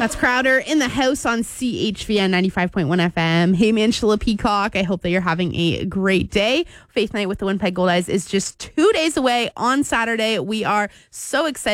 That's Crowder in the house on CHVN 95.1 FM. Hey, man, Sheila Peacock. I hope that you're having a great day. Faith Night with the Winnipeg Gold Eyes is just 2 days away on Saturday. We are so excited.